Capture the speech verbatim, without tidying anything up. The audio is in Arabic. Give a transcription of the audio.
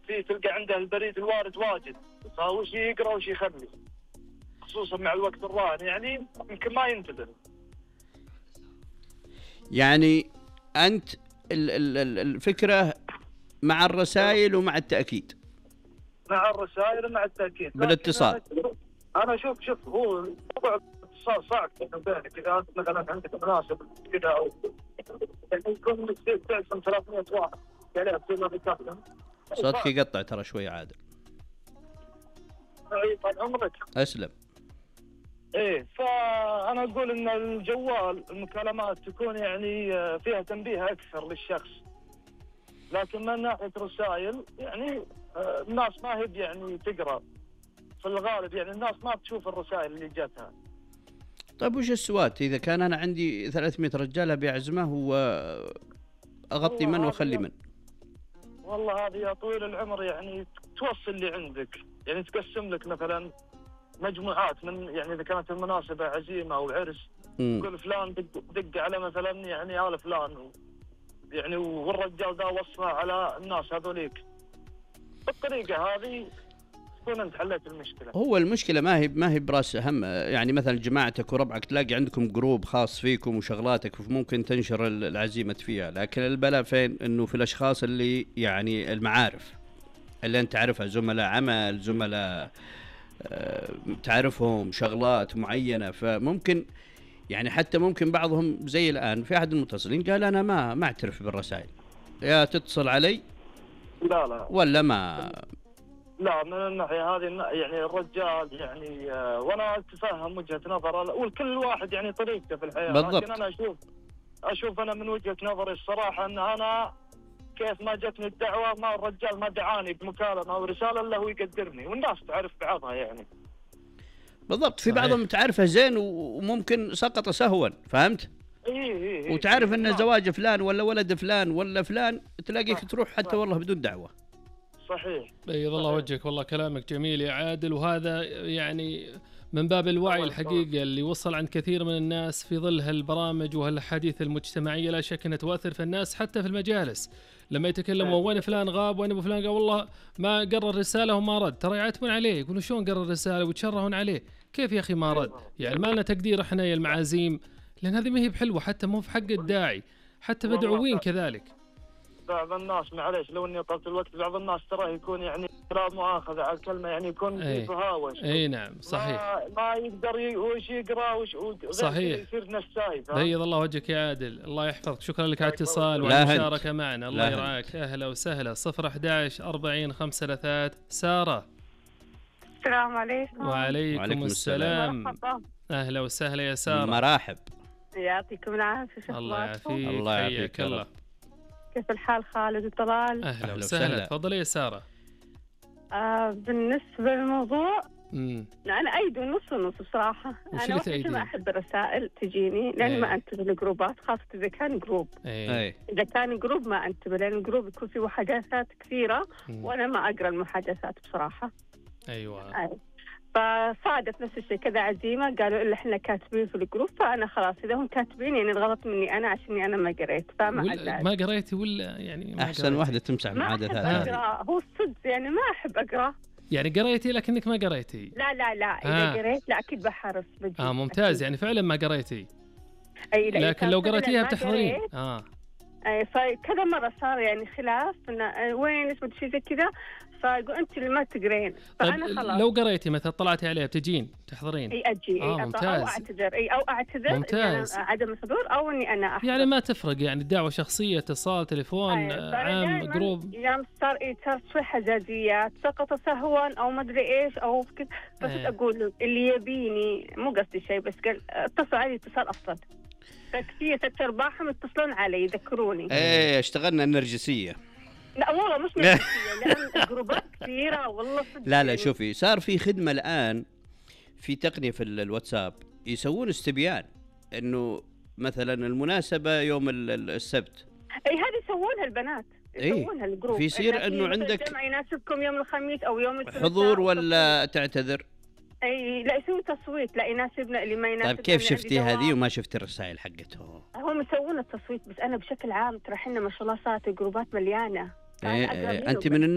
في تلقى عنده البريد الوارد واجد، وش يقرأ وش يخلي، خصوصا مع الوقت الراهن يعني يمكن ما ينتبه. يعني أنت الفكرة مع الرسائل ومع التأكيد؟ مع الرسائل ومع التأكيد بالاتصال. أنا أشوف شوف هو موضوع الاتصال صعب بينك، إذا أنت مثلا عندك مناسب كذا أو يكون تقسم ثلاثمية واحد يعني بدون ما تتكلم. صوتك يقطع ترى شوي عادل. أي طال عمرك. أسلم. إيه فأنا أقول إن الجوال المكالمات تكون يعني فيها تنبيه أكثر للشخص، لكن من ناحية رسائل يعني الناس ما هي يعني تقرأ في الغالب، يعني الناس ما بتشوف الرسائل اللي جاتها. طيب وش السوات إذا كان أنا عندي ثلاثمية رجالة بعزمة وأغطي من وأخلي من؟ والله هذه يا طويل العمر يعني توصل اللي عندك، يعني تقسم لك مثلا مجموعات من، يعني إذا كانت المناسبة عزيمة أو عرس كل فلان دق, دق على مثلا يعني آل فلان يعني، والرجال ده وصفها على الناس هذوليك. بالطريقة هذه تكون أنت حليت المشكلة. هو المشكلة ما هي ما هي براس هم، يعني مثلا جماعتك وربعك تلاقي عندكم جروب خاص فيكم وشغلاتك وممكن تنشر العزيمة فيها، لكن البلاء فين؟ إنه في الأشخاص اللي يعني المعارف اللي أنت تعرفها، زملاء عمل، زملاء أه تعرفهم شغلات معينة، فممكن يعني حتى ممكن بعضهم زي الآن في أحد المتصلين قال أنا ما ما أعترف بالرسائل، يا تتصل علي لا لا ولا ما. لا من الناحية هذه يعني الرجال يعني آه وانا اتفهم وجهة نظره، والكل واحد يعني طريقته في الحياة بالضبط. لكن انا اشوف اشوف انا من وجهة نظري الصراحة ان انا كيف ما جتني الدعوة ما الرجال ما دعاني بمكالمة او رسالة الا هو يقدرني، والناس تعرف بعضها يعني. بالضبط. في بعضهم تعرفه زين وممكن سقط سهوا، فهمت؟ إيه إيه إيه وتعرف إيه ان زواج فلان ولا ولد فلان ولا فلان تلاقيك تروح حتى صح. والله بدون دعوة. صحيح. بيض الله وجهك، والله كلامك جميل يا عادل، وهذا يعني من باب الوعي الحقيقة اللي وصل عند كثير من الناس في ظل هالبرامج وهالحديث المجتمعية. لا شك أنها تؤثر في الناس حتى في المجالس لما يتكلموا وين فلان غاب وين أبو فلان قال والله ما قرر الرسالة وما رد، ترى يعتمون عليه يقولون شلون قرر الرسالة ويتشرهون عليه، كيف يا أخي ما رد؟ يعني ما لنا تقدير إحنا يا المعازيم، لأن هذه ما هي بحلوة حتى مو في حق الداعي، حتى مدعوين كذلك. بعض الناس معليش لو اني طلت الوقت، بعض الناس ترى يكون يعني لا مؤاخذة على الكلمة يعني يكون يتهاوش. اي نعم صحيح. ما, ما يقدر وش يقرا وش صحيح. يصير نساي. بيض الله وجهك يا عادل، الله يحفظك، شكرا لك على الاتصال والمشاركة معنا، الله يرعاك. اهلا وسهلا. صفر أحد عشر أربعين خمسة ثلاثة. سارة. السلام عليكم. وعليكم, وعليكم السلام. مرحبا. اهلا وسهلا يا سارة. مرحب. يعطيكم العافية. الله يعافيك. الله يعافيك. الله. كيف الحال خالد وطلال؟ أهلا وسهلا. تفضلي يا سارة. آه بالنسبة للموضوع امم أنا أيد نص ونص بصراحة. أنا وقت ما أحب الرسائل تجيني لأن ايه. ما أنتبه للجروبات، خاصة إذا كان جروب. ايه. إذا كان جروب ما أنتبه، لأن الجروب يكون فيه محادثات كثيرة مم. وأنا ما أقرأ المحادثات بصراحة. أيوة. أي. فصادف نفس الشيء كذا عزيمة قالوا إلا إحنا كاتبين في الجروب، فأنا خلاص إذا هم كاتبين يعني الغلط مني أنا عشان أنا ما قريت، فما أقرأ. ما قريتي ولا يعني ما أحسن واحدة تمسح المحادثات هذه. هو الصدق يعني ما أحب أقرأ. يعني قريتي لكنك ما قريتي؟ لا لا لا إذا آه. قريت لا أكيد بحرص بجي. آه ممتاز أكيد. يعني فعلا ما قريتي. أي لكن لو قريتيها بتحضرين. آه. أي فكذا مرة صار يعني خلاف إنه وين اسمه شيء زي كذا، فيقول أنت اللي ما تقرين، فأنا خلاص. لو قريتي مثلا طلعتي عليها بتجين تحضرين؟ أي أجي. آه أي ممتاز. أو أعتذر أي أو أعتذر ممتاز. يعني عدم الحضور أو إني أنا أحضر. يعني ما تفرق يعني الدعوة شخصية اتصال تليفون عام جروب. يوم صار إيه صار شوي حزازيات سقط سهوا أو ما أدري إيش أو كذا، بس أيه. أقول اللي يبيني مو قصدي شيء بس قال اتصل علي اتصال أفضل. فكثير ست أرباعهم يتصلون علي يذكروني. إيه اشتغلنا النرجسية. لا والله مش نرجسية لأن الجروبات كثيرة والله. لا لا شوفي صار في خدمة الآن في تقنية في الواتساب يسوون استبيان إنه مثلا المناسبة يوم السبت. أي هذه يسوونها البنات. يسوونها إيه؟ الجروب. في يصير إنه عندك الجمعة يناسبكم يوم الخميس أو يوم الثلاثاء. حضور ولا تعتذر؟ اي لا يسوي تصويت، لا يناسبنا اللي ما يناسبنا. طيب كيف شفتي هذه وما شفت الرسائل حقتهم؟ هم يسوون التصويت بس انا بشكل عام ترى احنا ما شاء الله صارت الجروبات مليانه. إيه انت من